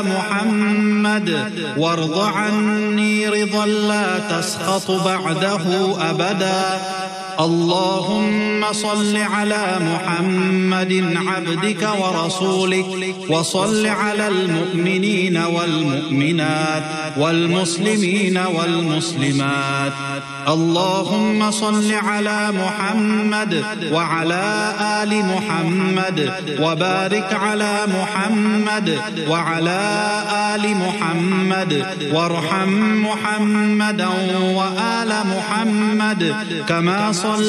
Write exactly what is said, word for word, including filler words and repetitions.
محمد وارض عني رضا لا تسخط بعده أبدا. اللهم صل على محمد عبدك ورسولك وصل على المؤمنين والمؤمنات والمسلمين والمسلمات. اللهم صل على محمد وعلى آل محمد وبارك على محمد وعلى آل محمد وارحم محمدا وآل محمد كما صلى